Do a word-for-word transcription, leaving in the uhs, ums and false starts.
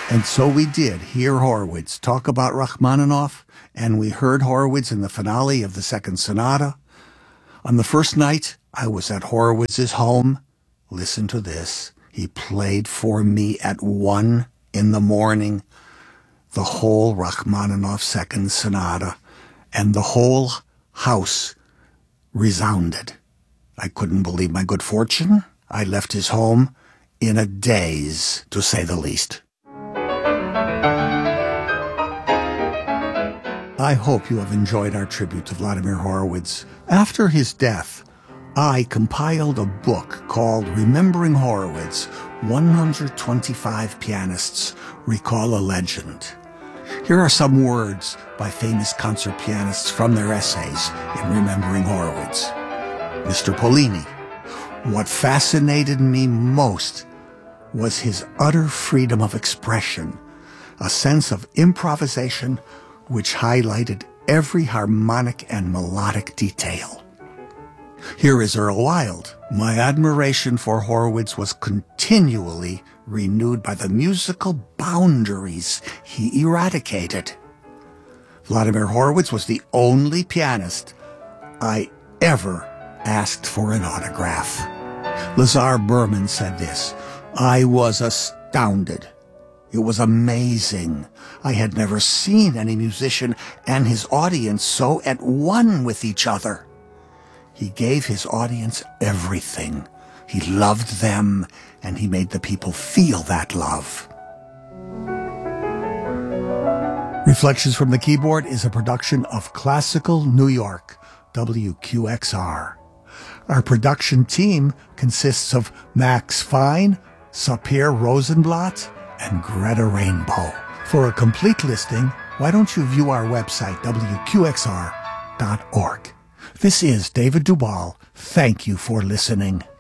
And so we did hear Horowitz talk about Rachmaninoff, and we heard Horowitz in the finale of the Second Sonata. On the first night, I was at Horowitz's home. Listen to this. He played for me at one in the morning the whole Rachmaninoff Second Sonata, and the whole house resounded. I couldn't believe my good fortune. I left his home in a daze, to say the least. I hope you have enjoyed our tribute to Vladimir Horowitz. After his death, I compiled a book called Remembering Horowitz, one hundred twenty-five Pianists Recall a Legend. Here are some words by famous concert pianists from their essays in Remembering Horowitz. Mister Pollini. What fascinated me most was his utter freedom of expression, a sense of improvisation which highlighted every harmonic and melodic detail. Here is Earl Wild. My admiration for Horowitz was continually renewed by the musical boundaries he eradicated. Vladimir Horowitz was the only pianist I ever asked for an autograph. Lazar Berman said this, I was astounded. It was amazing. I had never seen any musician and his audience so at one with each other. He gave his audience everything. He loved them, and he made the people feel that love. Reflections from the Keyboard is a production of Classical New York, W Q X R. Our production team consists of Max Fine, Sapir Rosenblatt, and Greta Rainbow. For a complete listing, why don't you view our website, W Q X R dot org. This is David Duvall. Thank you for listening.